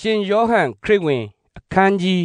ရှင်ယောဟန်ခရစ်ဝင်အခန်းကြီး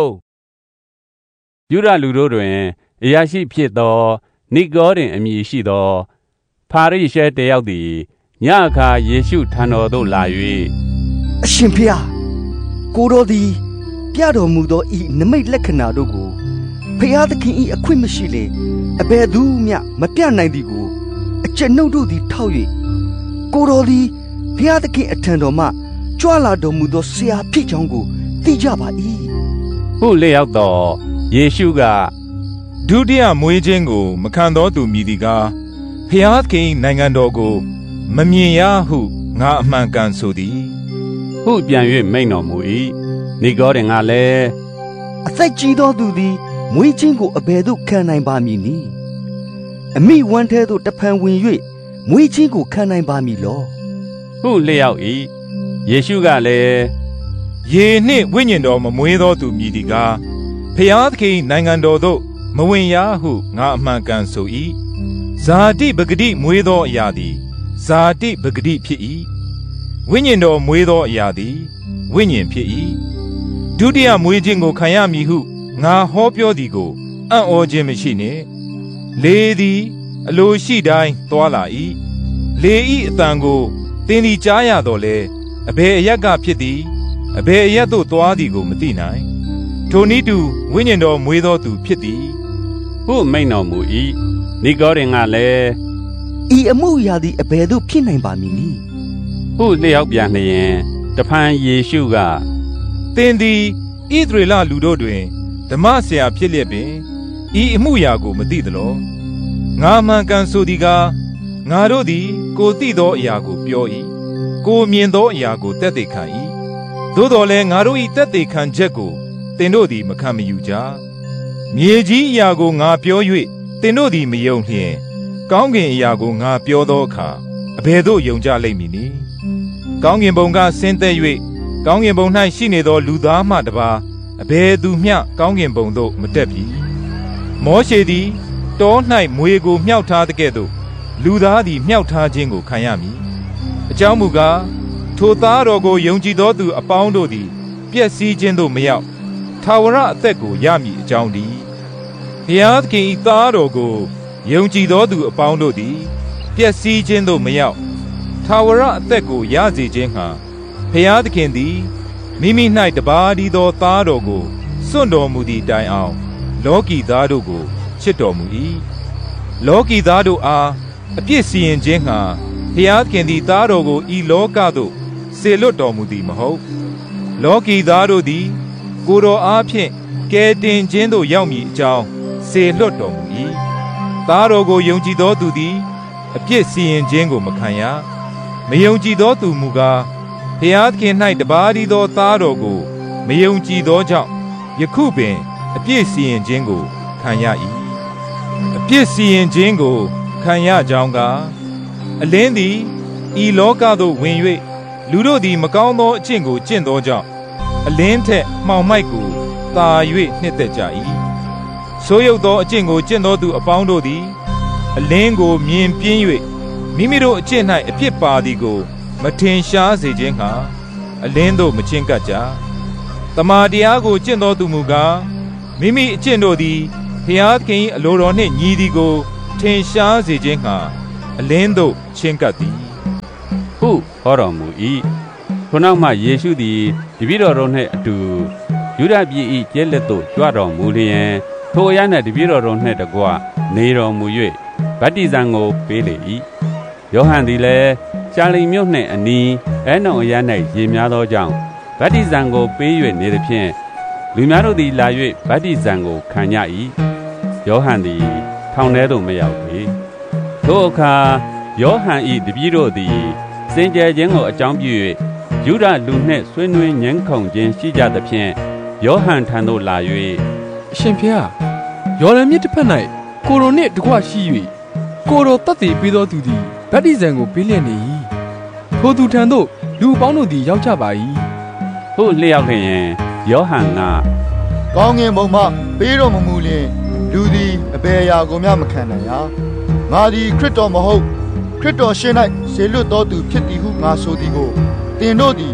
3 ယူဒလူတို့တွင်အရာရှိဖြစ်သောနိကောဒင်အမည်ရှိသောဖာရိရှဲတယောက်သည်ညအခါယေရှုထံတော်သို့လာ၍အရှင်ဖေဟာကိုတော်သည်ပြတော်မူသောဤနမိတ်လက္ခဏာတို့ကိုဖျားသခင်ဤအခွင့်မရှိလေအဘယ်သူမျှမပြနိုင်သည်ကိုအကျွန်ုပ်တို့သည်ထောက်၍ကိုတော်သည်ဖျားသခင်အထံတော်မှကြွလာတော်မူသောဆရာဖြစ်ကြောင်းကိုသိကြပါ၏ဟုလျှောက်သောယေရှုကဒုတိယမွေးခြင်းကိုမခံသောသူမည်သည်ကားဖျားသခင်နိုင်ငံတော်ကိုမမြင်ရဟုငါအမှန်ကန်ဆိုသည်ဟုပြန်၍မိန့်တော်မူ၏နိကောဒင်ကလည်းအသက်ကြီးသောသူသည်မွေးခြင်းကိုအဘယ်သို့ခံနိုင်ပါမည်နည်းအမိဝမ်းထဲသို့တဖန်ဝင်၍မွေးခြင်းကိုခံနိုင်ပါမည်လောဟုလျှောက်၏ယေရှုကလည်းရေနှင့်ဝိညာဉ်တော်မမွေးသောသူမည်သည်ကားဖျားသခင်နိုင်ငံတော်သို့မဝင်ရဟုငါအမှန်ကန်ဆို၏ဇာတိပဂတိမွေးသောအရာသည်ဇာတိပဂတိဖြစ်၏ဝိညာဉ်တော်မွေးသောအရာသည်ဝိညာဉ်ဖြစ်၏ဒုတိယမွေးခြင်းကိုခံရမည်ဟုငါဟောပြောသည်ကိုအံ့ဩခြင်းမရှိနှင့်လေသည်အလိုရှိတိုင်းသွားလာ၏လေ၏အတန်ကိုသင်သည်ကြားရတော်လဲအဘယ်အရက်ကဖြစ်သည်အဘယ်အရက်သို့သွားသည်ကိုမသိနိုင်ထိုနည်းတူဝိညာဉ်တော်မွေးသောသူဖြစ်သည်ဟုမိန့်တော်မူ၏နိကောဒင်ကလည်းဤအမှုရာသည်အဘယ်သို့ဖြစ်နိုင်ပါမည်နည်းဟုလျှောက်ပြန်လျင်တဖန်ယေရှုကသင်သည်ဣသရေလလူတို့တွင်ဓမ္မဆရာဖြစ်လျက်ပင်ဤအမှုရာကိုမသိသလောငါမှန်ကန်ဆိုသည်ကားငါတို့သည်ကိုသိသောအရာကိုပြော၏ကိုမြင်သောအရာကိုသက်သေခံ၏သို့တော်လည်းငါတို့၏သက်သေခံချက်ကိုသင်တို့သည်မခံမယူကြမြေကြီးအရာကိုငါပြော၍သင်တို့သည်မယုံလျင်ကောင်းကင်အရာကိုငါပြောသောအခါအဘယ်သို့ယုံကြလိမ့်မည်နည်းကောင်းကင်ဘုံကဆင်းသက်၍ကောင်းကင်ဘုံ၌ရှိနေသောလူသားမှတပါအဘယ်သူမျှကောင်းကင်ဘုံသို့မတက်ပြီမောရှေသည်တော၌မွေကိုမြှောက်ထားတဲ့ကဲ့သို့လူသားသည်မြှောက်ထားခြင်းကိုခံရမည်အကြောင်းမူကားထိုသားတော်ကိုယုံကြည်သောသူအပေါင်းတို့သည်ပျက်စီးခြင်းသို့မရောက်ထာဝရအသက်ကိုရမည်အကြောင်းတည်းဘုရားသခင်၏သားတော်ကိုယုံကြည်သောသူအပေါင်းတို့သည်ပျက်စီးခြင်းသို့မရောက်ထာဝရအသက်ကိုရစေခြင်းဟာဘုရားသခင်သည်မိမိ၌တပါးတည်းသောသားတော်ကိုစွန့်တော်မူသည့်တိုင်အောင်လောကီသားတို့ကိုချစ်တော်မူ၏လောကီသားတို့အားအပြစ်စီရင်ခြင်းဟာဘုရားသခင်သည်သားတော်ကိုဤလောကသို့စေလွတ်တော်မူသည်မဟုတ်လောကီသားတို့သည်ကိုယ်တော်အားဖြင့်ကယ်တင်ခြင်းသို့ရောက်မည်အကြောင်းစေလွတ်တော်မူ၏သားတော်ကိုယုံကြည်သောသူသည်အပြစ်စီရင်ခြင်းကိုမခံရမယုံကြည်သောသူမူကားဘုရားသခင်၌တပါးတည်းသောသားတော်ကိုမယုံကြည်သောကြောင့်ယခုပင်အပြစ်စီရင်ခြင်းကိုခံရ၏အပြစ်စီရင်ခြင်းကိုခံရကြောင်းကအလင်းသည်ဤလောကသို့ဝင်၍လူတို့သည်မကောင်းသောအကျင့်ကိုကျင့်သောကြောင့်အလင်းထက်မှောင်မိုက်ကိုသာ၍နှစ်သက်ကြ၏ဆိုးရုပ်သောအကျင့်ကိုကျင့်သောသူအပေါင်းတို့သည်အလင်းကိုမြင်ပြင်း၍မိမိတို့အကျင့်၌အပြစ်ပါသည်ကိုမထင်ရှားစေခြင်းဟာအလင်းသို့မချဉ်ကပ်ကြတမာတရားကိုကျင့်သောသူမူကားမိမိအကျင့်တို့သည်ဘုရားသခင်၏အလိုတော်နှင့်ညီသည်ကိုထင်ရှားစေခြင်းဟာအလင်းသို့ချဉ်ကပ်သည်ဟုဟောတော်မူ၏ထိုနောက်မှယေရှုသည်တပည့်တော်တို့နှင့်အတူယုဒပြည်၏ကျဲလက်သို့ကြွတော်မူလျင်ထိုအရာ၌တပည့်တော်တို့နှင့်တကွနေတော်မူ၍ဗတ္တိဇံကိုပေးလေ၏ယောဟန်သည်လည်းရှာလိမ်မြို့နှင့်အနီးအဲနုံအရာ၌ရေများသောကြောင့်ဗတ္တိဇံကိုပေး၍နေသဖြင့်လူများတို့သည်လာ၍ဗတ္တိဇံကိုခံကြ၏ယောဟန်သည်ထောင်ထဲသို့မရောက်ပေထိုအခါယောဟန်၏တပည့်တို့သည်စင်ကြယ်ခြင်းကိုအကြောင်းပြု၍ယုဒလူနှင့်ဆွေးနွေးညှင်းခုန်ခြင်းရှိကြသဖြင့်ယောဟန်ထံသို့လာ၍အရှင်ဖေဟာယော်ဒန်မြစ်တစ်ဖက်၌ကိုရိုနှင့်တကွရှိ၍ကိုရိုတတ်သိပေးသောသူသည်ဗတ္တိဇံကိုပေးလျက်နေ၏ထိုသူထံသို့လူအပေါင်းတို့သည်ရောက်ကြပါ၏ဟုလျှောက်လျင်ယောဟန်ကကောင်းငင်ဘုံမှပေးတော်မမူလျင်လူသည်အဘယ်အရာကိုမျှမခံနိုင်ရငါသည်ခရစ်တော်မဟုတ်ခရစ်တော်ရှင်း၌ဆေလွတ်တော်သူဖြစ်သည်ဟုငါဆိုသည်ကိုသင်တို့သည်ဝ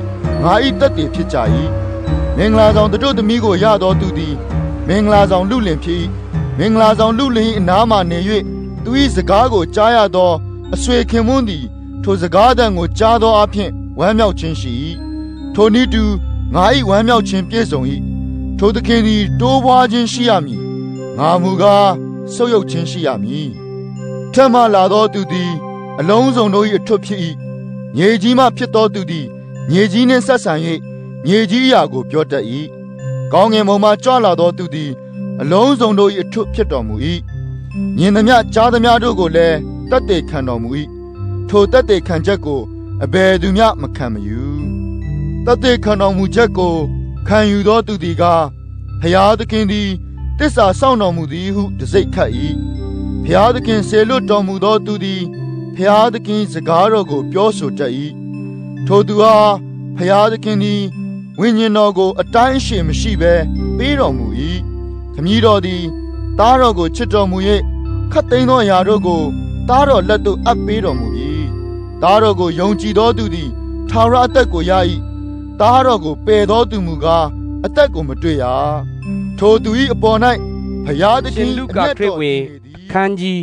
ငါ၏တတ်တည်ဖြစ်ကြ၏မင်္ဂလာဆောင်တို့သမီးကိုရတော်သူသည်မင်္ဂလာဆောင်လူလင်ဖြစ်၏မင်္ဂလာဆောင်လူလင်၏အနားမှနေ၍သူ၏စကားကိုကြားရသောအဆွေခင်မွန်းသည်ထိုစကားတန်ကိုကြားသောအဖြစ်ဝမ်းမြောက်ခြင်းရှိ၏ထိုနည်းတူငါ၏ဝမ်းမြောက်ခြင်းပြည့်စုံ၏ထိုသခင်သည်တိုးပွားခြင်းရှိရမည်ငါမူကားဆုပ်ယုပ်ခြင်းရှိရမည်ထက်မှလာသောသူသည်အလုံးစုံတို့၏အထွတ်ဖြစ်၏မြေကြီးမှဖြစ်သောသူသည်မြေကြီးနှင့်ဆက်ဆံ၍မြေကြီးအရာကိုပြောတတ်၏ကောင်းငင်ဘုံမှကြွလာသောသူသည်အလုံးစုံတို့၏အထွတ်ဖြစ်တော်မူ၏မြင်သမျှကြားသမျှတို့ကိုလည်းတတ်သိခံတော်မူ၏ထိုတတ်သိခံချက်ကိုအဘယ်သူမျှမခံမယူတတ်သိခံတော်မူချက်ကိုခံယူသောသူသည်ကဖျားသခင်သည်တစ္ဆာစောင့်တော်မူသည်ဟုတစိ့ခတ်၏ဖျားသခင်ဆေလွတ်တော်မူသောသူသည်ဖျားသခင်စကားတော်ကိုပြောဆိုတတ်၏ထိုသူအားဖျားသခင်သည်ဝိညာဉ်တော်ကိုအတိုင်းအရှည်မရှိဘဲပေးတော်မူ၏ခမည်းတော်သည်သားတော်ကိုချစ်တော်မူ၍ခတ်သိမ်းသောအရာတို့ကိုသားတော်လက်သို့အပ်ပေးတော်မူပြီသားတော်ကိုယုံကြည်သောသူသည်ထာဝရအသက်ကိုရ၏သားတော်ကိုပယ်သောသူမူကားအသက်ကိုမတွေ့ရထိုသူ၏အပေါ်၌ဘုရားသခင်လူကာခရစ်ဝင်အခန်းကြီး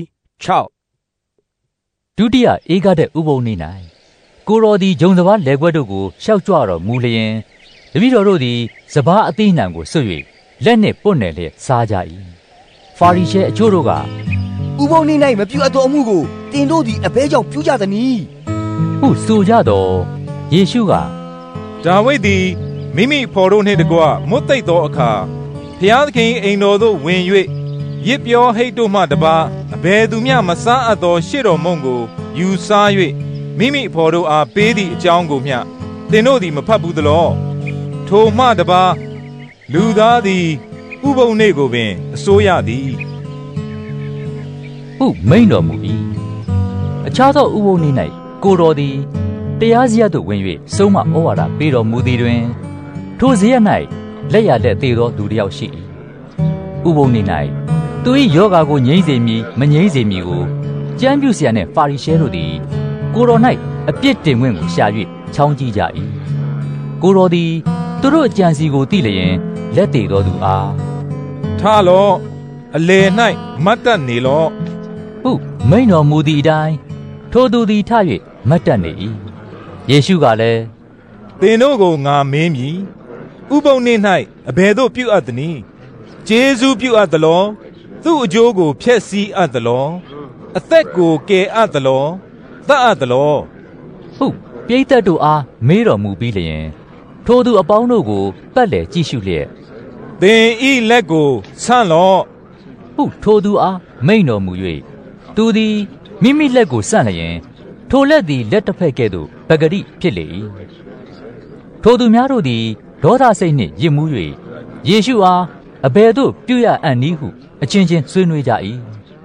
6 ဒုတိယဧကတဲ့ဥပုံနေ၌ကိုတော်သည်ဂျုံစပါးလက်ခွက်တို့ကိုရှောက်ကြွတော်မူလျင်တပည့်တော်တို့သည်စပါးအသီးနှံကိုဆွတ်၍လက်နှင့်ပွတ်နယ်လျက်စားကြ၏ဖာရိရှဲအချို့တို့ကဥပုံနေ၌မပြုအပ်သောအမှုကိုတင်တို့သည်အဘဲကြောင့်ပြုကြသနည်းဟုဆိုကြတော်ယေရှုကဒါဝိဒ်သည်မိမိဖော်တို့နှင့်တကွမွတ်သိပ်သောအခါဖျားသခင်အိမ်တော်သို့ဝင်၍ရစ်ပြောဟိတ်တို့မှတပါအဘယ်သူမျှမစားအပ်သောရှေ့တော်မုန့်ကိုယူစား၍မိမိဖော်တို့အားပေးသည့်အကြောင်းကိုမျှသင်တို့သည်မဖတ်ဘူးသလောထိုမှတပါလူသားသည်ဥပုံနေ့ကိုပင်အစိုးရသည်ဟုမိန်တော်မူ၏အခြားသောဥပုံနေ့၌ကိုတော်သည်တရားစရပ်သို့ဝင်၍ဆုံးမဩဝါဒပေးတော်မူသည်တွင်ထိုစရပ်၌လက်ရလက်သေးသောသူတစ်ယောက်ရှိ၏ဥပုံနေ့၌သူ၏ယောဂါကိုငြိမ်းစေမည်မငြိမ်းစေမည်ကိုကြမ်းပြုဆရာနှင့်ဖာရိရှဲတို့သည်ကိုတော်၌အပြစ်တင်ခွင့်ကိုရှာ၍ချောင်းကြည့်ကြ၏ကိုတော်သည်သူတို့အကြံစီကိုသိလျင်လက်သေးသောသူအားထားလော့အလေ၌မတ်တက်နေလော့ဟုမိန်တော်မူသည့်အတိုင်းထိုသူသည်ထ၍မတ်တက်နေ၏ယေရှုကလည်းသင်တို့ကိုငါမင်းမည်ဥပုံနေ့၌အဘယ်သို့ပြုအပ်သနည်းကျေးဇူးပြုအပ်သလောသူ့အကျိုးကိုဖျက်ဆီးအပ်သလောအသက်ကိုကယ်အပ်သလောသတ်အပ်သလောဟုပရိသတ်တို့အားမေးတော်မူပြီးလျင်ထိုသူအပေါင်းတို့ကိုပတ်လည်ကြည့်ရှုလျက်သင်ဤလက်ကိုဆန့်လော့ဟုထိုသူအားမိန်တော်မူ၍သူသည်မိမိလက်ကိုဆန့်လျင်ထိုလက်သည်လက်တစ်ဖက်ကဲ့သို့ပဂတိဖြစ်လေ၏ထိုသူများတို့သည်ဒေါသစိတ်နှင့်ရစ်မှု၍ယေရှုအားအဘယ်သို့ပြုရအံ့နည်းဟုအချင်းချင်းဆွေးနွေးကြ၏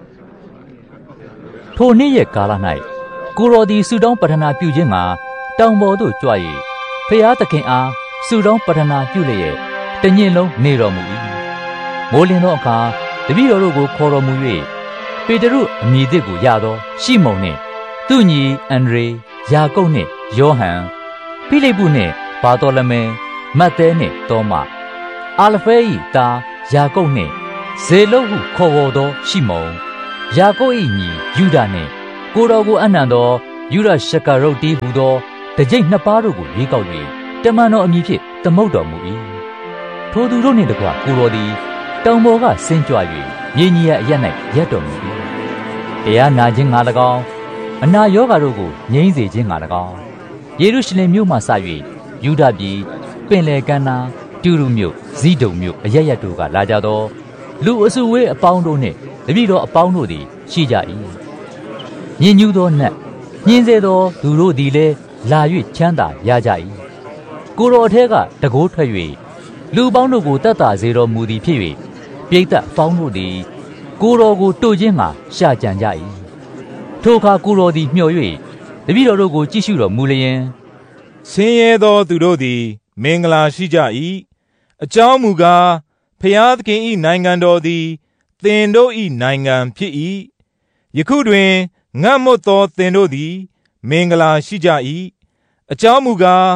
ထိုနေ့ရက်ကာလ၌ကိုတော်သည်ဆုတောင်းပတ္ထနာပြုခြင်းမှာတောင်ပေါ်သို့ကြွ၍ဖျားသခင်အားဆုတောင်းပတ္ထနာပြုလျက်တညင်လုံးနေတော်မူ၏မိုးလင်းသောအခါတပည့်တော်တို့ကိုခေါ်တော်မူ၍ပေတရုအမည်သစ်ကိုရသောရှိမုန်နှင့်သူ့ညီအန္ဒြေယာကုပ်နှင့်ယောဟန်ဖိလိပ္ပုနှင့်ဘာသောလမဲမဿဲနှင့်သောမအာလဖဲ၏သားယာကုပ်နှင့်ဇေလုဟုခေါ်ဝေါ်သောရှိမုန်ယာကုပ်၏ညီယူဒနှင့်ကိုတော်ကိုအနံ့သောယူဒရှကာရုတ်တီဟူသောတကျိပ်နှစ်ပါးတို့ကိုရွေးကောက်၍တမန်တော်အမည်ဖြင့်သမုတ်တော်မူ၏ထိုသူတို့နှင့်တကွကိုတော်သည်တောင်ပေါ်ကဆင်းကြွ၍မြေကြီးရဲ့အရပ်၌ရပ်တော်မူ၏တရားနာခြင်းငါ၎င်းအနာရောဂါတို့ကိုငြိမ်းစေခြင်းငါ၎င်းယေရုရှလင်မြို့မှစ၍ယူဒပြည်ပင်လယ်ကမ်းနားတူရုမြို့ဇိဒုန်မြို့အရပ်ရပ်တို့ကလာကြသောလူအစုဝေးအပေါင်းတို့နှင့်တပည့်တော်အပေါင်းတို့သည်ရှိကြ၏ညင်ညူးသောနတ်ညင်းစေသောသူတို့သည်လည်းလာ၍ချမ်းသာရကြ၏ကိုတော်အထက်ကတကိုးထွက်၍လူပေါင်းတို့ကိုတတ်တာစေတော်မူသည်ဖြစ်၍ပိဋကတ်ပေါင်းတို့သည်ကိုတော်ကိုတို့ခြင်းမှာရှာကြံကြ၏ထိုအခါကိုတော်သည်မျှော်၍တပည့်တော်တို့ကိုကြည့်ရှုတော်မူလျင်ဆင်းရဲသောသူတို့သည်မင်္ဂလာရှိကြ၏အကြောင်းမူကားဖျားသခင်၏နိုင်ငံတော်သည်သင်တို့၏နိုင်ငံဖြစ်၏ယခုတွင်ငတ်မွတ်သောသင်တို့သည်မင်္ဂလာရှိကြ၏အကြောင်းမူကားသ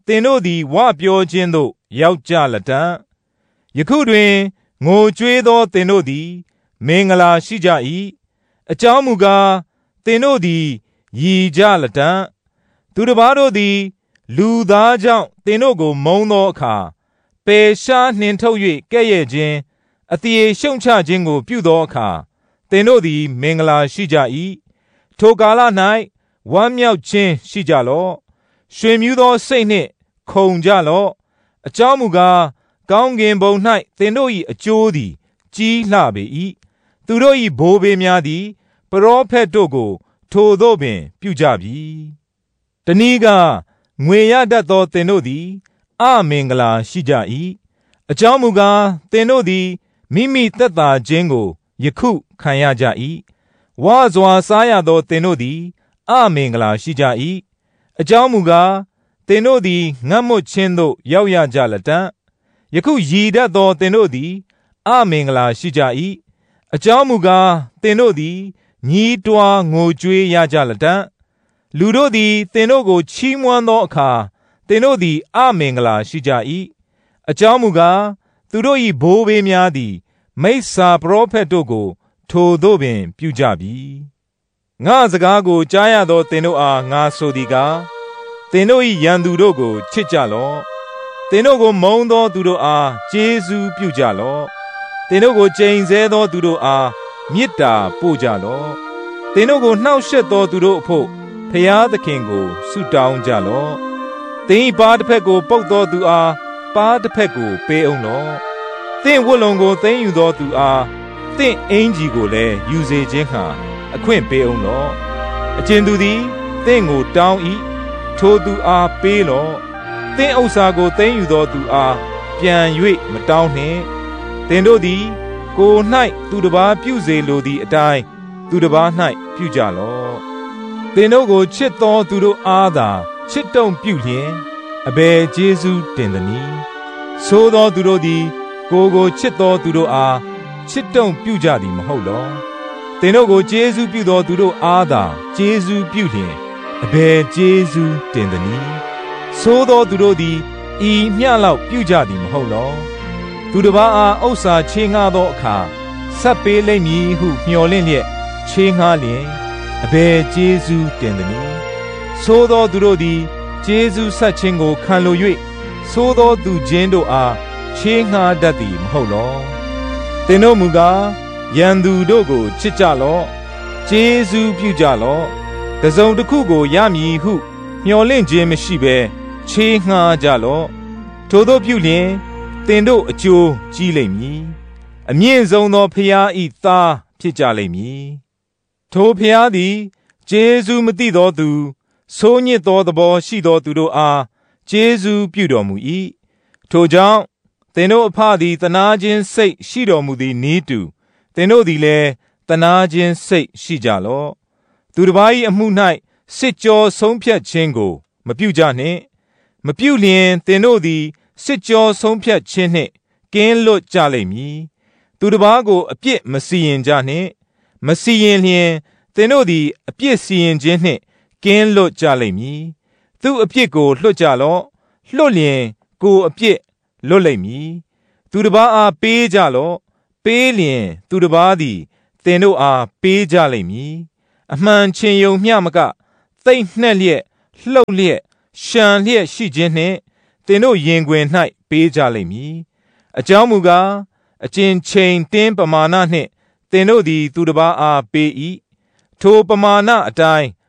င်တို့သည်ဝပြောခြင်းသို့ရောက်ကြလတံ့ယခုတွင်ငိုကြွေးသောသင်တို့သည်မင်္ဂလာရှိကြ၏အကြောင်းမူကားသင်တို့သည်ရည်ကြလတံ့သူတစ်ပါးတို့သည်လူသားကြောင့်သင်တို့ကိုမုန်းသောအခါပယ်ရှားနှင်ထုတ်၍ကဲ့ရဲ့ခြင်းအသရေရှုံချခြင်းကိုပြုသောအခါသင်တို့သည်မင်္ဂလာရှိကြ၏ထိုကာလ၌ဝမ်းမြောက်ခြင်းရှိကြလော့ရွှင်မြူးသောစိတ်နှင့်ခုန်ကြလော့အကြောင်းမူကားကောင်းကင်ဘုံ၌သင်တို့၏အကျိုးသည်ကြီးလှပေ၏သူတို့၏ဘိုးဘေးများသည်ပရောဖက်တို့ကိုထိုသို့ပင်ပြုကြပြီတနည်းကငွေရတတ်သောသင်တို့သည်အမင်္ဂလာရှိကြ၏အကြောင်းမူကားသင်တို့သည်မိမိသက်သာခြင်းကိုယခုခံရကြ၏ဝါစွာစားရသောသင်တို့သည်အမင်္ဂလာရှိကြ၏အကြောင်းမူကားသင်တို့သည်ငတ်မွတ်ခြင်းသို့ရောက်ရကြလတံ့ယခုရည်တတ်သောသင်တို့သည်အမင်္ဂလာရှိကြ၏အကြောင်းမူကားသင်တို့သည်ညီးတွားငိုကြွေးရကြလတံ့လူတို့သည်သင်တို့ကိုချီးမွမ်းသောအခါသင်တို့သည်အမင်္ဂလာရှိကြ၏အကြောင်းမူကားသူတို့၏ဘိုးဘေးများသည်မိစ္ဆာပရောဖက်တို့ကိုထိုသို့ပင်ပြုကြပြီငါစကားကိုကြားရသောသင်တို့အားငါဆိုသည်ကားသင်တို့၏ရန်သူတို့ကိုချစ်ကြလော့သင်တို့ကိုမုန်းသောသူတို့အားကျေးဇူးပြုကြလော့သင်တို့ကိုကျိန်ဆဲသောသူတို့အားမေတ္တာပို့ကြလော့သင်တို့ကိုနှောက်ယှက်သောသူတို့အဖို့ဖျားသခင်ကိုဆုတောင်းကြလော့သင်၏ပါးတစ်ဖက်ကိုပုတ်သောသူအားပါးတစ်ဖက်ကိုပေးအောင်လော့သင်ဝတ်လုံကိုသိမ်းယူသောသူအားသင်အင်ကြီးကိုလည်းယူစေခြင်းဟာအခွင့်ပေးအောင်လော့အကျဉ်သူသည်သင်ကိုတောင်း၏ထိုသူအားပေးလော့သင်ဥစ္စာကိုသိမ်းယူသောသူအားပြန်၍မတောင်းနှင့်သင်တို့သည်ကိုယ်၌သူတစ်ပါးပြုစေလိုသည့်အတိုင်းသူတစ်ပါး၌ပြုကြလော့သင်တို့ကိုချစ်သောသူတို့အားသာချစ်တုံပြုလျင်အဘယ်ကျေးဇူးတင်သနည်းဆိုသောသူတို့သည်ကိုချစ်သောသူတို့အားချစ်တုံပြုကြသည်မဟုတ်လောသင်တို့ကိုကျေးဇူးပြုသောသူတို့အားသာကျေးဇူးပြုလျင်အဘယ်ကျေးဇူးတင်သနည်းဆိုသောသူတို့သည်ဤမျှလောက်ပြုကြသည်မဟုတ်လောသူတစ်ပါးအားဥစ္စာချေးငှားသောအခါဆက်ပေးလိမ့်မည်ဟုမျှော်လင့်လျက်ချေးငှားလျင်အဘယ်ကျေးဇူးတင်သနည်းဆိုသောသူတို့သည်ကျေးဇူးဆက်ခြင်းကိုခံလို၍ဆိုသောသူချင်းတို့အားချေးငှားတတ်သည်မဟုတ်လောသင်တို့မူကားရန်သူတို့ကိုချစ်ကြလော့ကျေးဇူးပြုကြလော့တစုံတစ်ခုကိုရမည်ဟုမျှော်လင့်ခြင်းမရှိဘဲချေးငှားကြလော့ထိုသို့ပြုလျင်သင်တို့အကျိုးကြီးလိမ့်မည်အမြင့်ဆုံးသောဖျားဤသားဖြစ်ကြလိမ့်မည်ထိုဖျားသည်ကျေးဇူးမသိသောသူဆိုးညစ်သောသဘောရှိသောသူတို့အားကျေးဇူးပြုတော်မူ၏ထိုကြောင့်သင်တို့အဖသည်သနာခြင်းစိတ်ရှိတော်မူသည်နည်းတူသင်တို့သည်လည်းသနာခြင်းစိတ်ရှိကြလော့သူတစ်ပါး၏အမှု၌စစ်ကြောဆုံးဖြတ်ခြင်းကိုမပြုကြနှင့်မပြုလျင်သင်တို့သည်စစ်ကြောဆုံးဖြတ်ခြင်းနှင့်ကင်းလွတ်ကြလိမ့်မည်သူတစ်ပါးကိုအပြစ်မစီရင်ကြနှင့်မစီရင်လျင်သင်တို့သည်အပြစ်စီရင်ခြင်းနှင့်ကင်းလွတ်ကြလိမ့်မည်သူအပြစ်ကိုလွတ်ကြလော့လွတ်လျင်ကိုအပြစ်လွတ်လိမ့်မည်သူတစ်ပါးအားပေးကြလော့ပေးလျင်သူတစ်ပါးသည်သင်တို့အားပေးကြလိမ့်မည်အမှန်ချင်ယုံမျှမကသိမ့်နှက်လျက်လှုပ်လျက်ရှံလျက်ရှိခြင်းနှင့်သင်တို့ရင်ခွင်၌ပေးကြလိမ့်မည်အကြောင်းမူကားအကျဉ်ချိန်တင်းပမာဏနှင့်သင်တို့သည်သူတစ်ပါးအားပေး၏ထိုပမာဏအတိုင်း